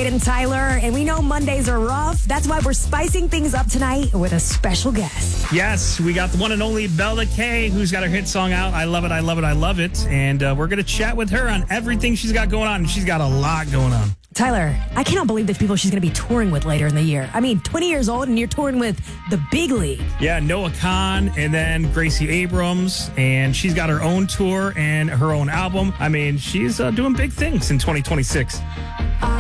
Wade and Tyler, and we know Mondays are rough. That's why we're spicing things up tonight with a special guest. Yes, we got the one and only Bella K, who's got her hit song out, I Love It, I Love It, I Love It. And we're going to chat with her on everything she's got going on. And she's got a lot going on. Tyler, I cannot believe the people she's going to be touring with later in the year. I mean, 20 years old and you're touring with the big league. Yeah, Noah Khan and then Gracie Abrams. And she's got her own tour and her own album. I mean, she's doing big things in 2026.